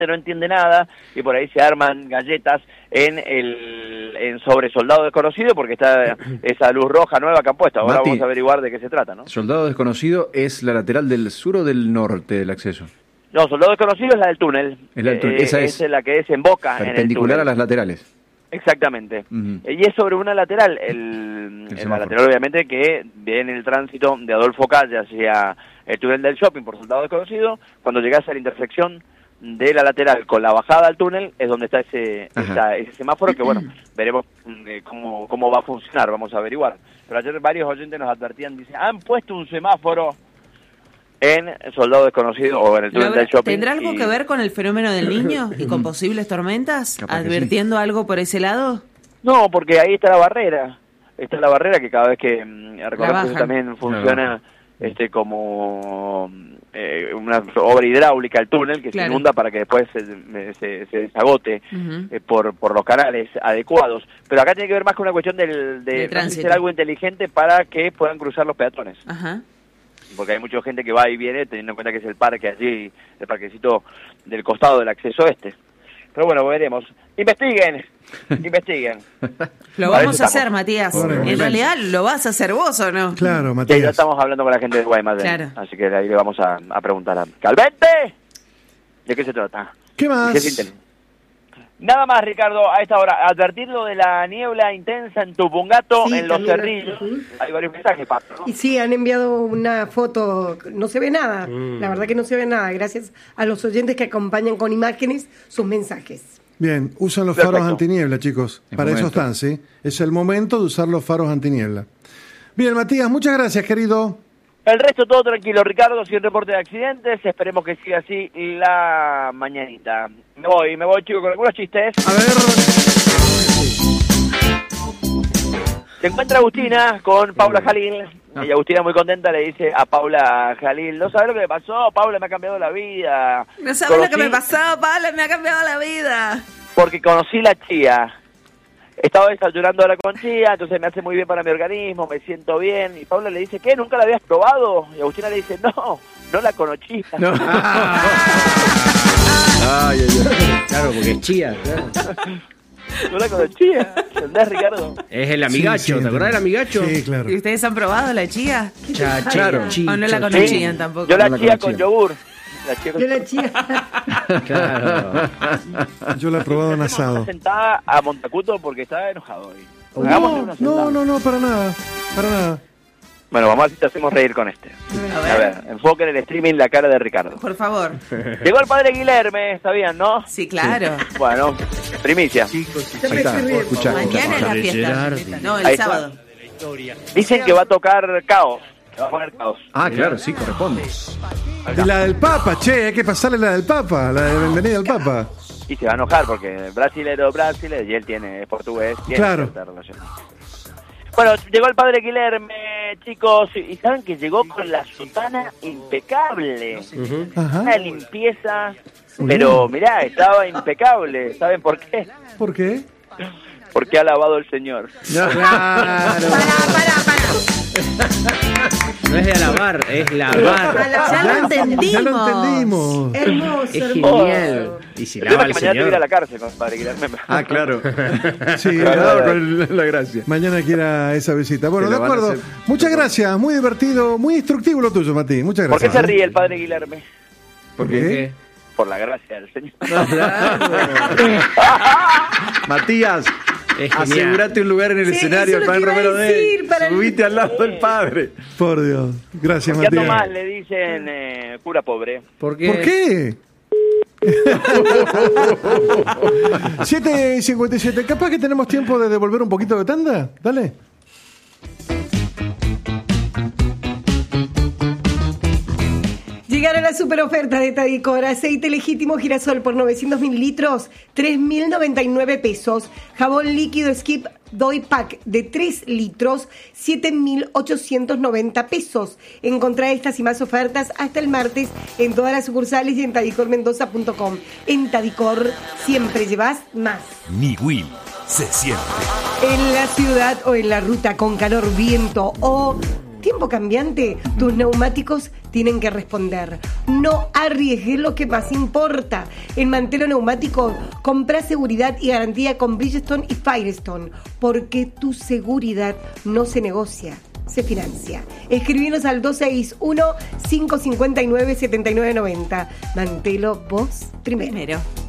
no entiende nada y por ahí se arman galletas sobre Soldado Desconocido porque está esa luz roja nueva que han puesto. Ahora Mati, vamos a averiguar de qué se trata, ¿no? Soldado Desconocido es la lateral del sur o del norte del acceso. No, Soldado Desconocido es la del túnel. Es la del túnel. Esa es la que desemboca en el perpendicular túnel. a las laterales. Exactamente. Y es sobre una lateral, la lateral obviamente que viene el tránsito de Adolfo Calle hacia el túnel del shopping por Soldado Desconocido. Cuando llegas a la intersección de la lateral con la bajada al túnel es donde está ese semáforo que bueno, veremos cómo va a funcionar, vamos a averiguar. Pero ayer varios oyentes nos advertían, dicen, han puesto un semáforo en Soldado Desconocido o en el túnel del shopping. ¿Tendrá algo que ver con el fenómeno del Niño y con posibles tormentas? ¿Advirtiendo algo por ese lado? No, porque ahí está la barrera. Está la barrera que cada vez que recordemos que también funciona como una obra hidráulica el túnel que se inunda para que después se desagote por los canales adecuados. Pero acá tiene que ver más con una cuestión de hacer algo inteligente para que puedan cruzar los peatones. Ajá. Porque hay mucha gente que va y viene teniendo en cuenta que es el parque allí, el parquecito del costado del acceso este. Pero bueno, veremos. Investiguen. Lo vamos a hacer, Matías. En realidad, ¿lo vas a hacer vos o no? Claro, Matías. Sí, ya estamos hablando con la gente de Guaymallén. Claro. Así que ahí le vamos a preguntar a Calvente. ¿De qué se trata? ¿Qué más? Nada más, Ricardo, a esta hora, advertirlo de la niebla intensa en Tupungato, en Los Cerrillos. Hay varios mensajes, Pato, ¿no? Y sí, han enviado una foto, no se ve nada, la verdad que no se ve nada, gracias a los oyentes que acompañan con imágenes sus mensajes. Bien, usan los faros antiniebla, chicos, para eso están, ¿sí? Es el momento de usar los faros antiniebla. Bien, Matías, muchas gracias, querido. El resto todo tranquilo, Ricardo, sin reporte de accidentes. Esperemos que siga así la mañanita. Me voy, chicos, con algunos chistes. A ver. Se encuentra Agustina con Paula Jalil. Y Agustina muy contenta le dice a Paula Jalil, ¿no sabes lo que me pasó? Paula, me ha cambiado la vida. ¿No sabes lo que me pasó? Paula, me ha cambiado la vida. Porque conocí la chía. Estaba desayunando ahora con chía, entonces me hace muy bien para mi organismo, me siento bien. Y Paula le dice, ¿qué? ¿Nunca la habías probado? Y Agustina le dice, no la conocí. No. Claro, porque es chía, claro. No la conocía, ¿entendés, Ricardo? Es el amigacho, ¿te acordás del amigacho? Sí, claro. ¿Y ustedes han probado la chía? Claro. ¿O no la conocían tampoco? Yo la chía con yogur. Yo la chía. Claro. Yo la he probado en asado. Sentada a Montacuto porque estaba enojado hoy. No, para nada. Bueno, vamos a ver si te hacemos reír con este. A ver, enfoquen en el streaming la cara de Ricardo. Por favor. Llegó el padre Guilherme, ¿sabían, no? Sí, claro. Sí. Bueno, primicia. Escuchá. Mañana es la fiesta. No, el Ahí sábado. Dicen que va a tocar Caos. Que va a poner Caos. Ah, claro, sí, corresponde. Y la del Papa, che, hay que pasarle la del Papa, la de bienvenida al Papa. Y se va a enojar porque brasilero, y él es portugués. Claro. Cierta relación. Bueno, llegó el padre Guilherme, chicos, y saben que llegó con la sotana impecable. Una limpieza, pero mirá, estaba impecable. ¿Saben por qué? ¿Por qué? Porque ha lavado el Señor. Claro. Para. No es de alabar, es lavar. Ya lo entendimos. Ya lo entendimos. Hermoso, Es hermoso. genial. Y si El tema lava es el que mañana te voy a ir a señor. la cárcel con el padre Guilherme. Ah, claro. Sí, Cuidado con la gracia. mañana quiera esa visita. Bueno, Que de lo van a acuerdo. hacer. Muchas gracias, muy divertido, muy instructivo lo tuyo, Mati. Muchas ¿Por gracias. qué se ríe el padre Guilherme? ¿Por qué? Por la gracia del Señor. Matías, Es genial. asegúrate un lugar en el Sí, escenario, eso el es lo padre que iba a Romero decir, para el- Subite al lado del padre. Por Dios. Gracias, ¿Por qué a Matías. Tomás le dicen cura pobre? ¿Por qué? ¿Por qué? 7:57. Capaz que tenemos tiempo de devolver un poquito de tanda. Dale. Llegaron las super ofertas de Tadicor. Aceite legítimo girasol por 900 mililitros, 3.099 pesos. Jabón líquido Skip Doy Pack de 3 litros, 7.890 pesos. Encontrá estas y más ofertas hasta el martes en todas las sucursales y en tadicormendoza.com. En Tadicor siempre llevas más. Ni Will se siente. En la ciudad o en la ruta con calor, viento o tiempo cambiante, tus neumáticos tienen que responder. No arriesgues lo que más importa. En Mantelo Neumáticos, comprá seguridad y garantía con Bridgestone y Firestone, porque tu seguridad no se negocia, se financia. Escribinos al 261-559-7990. Mantelo, vos primero.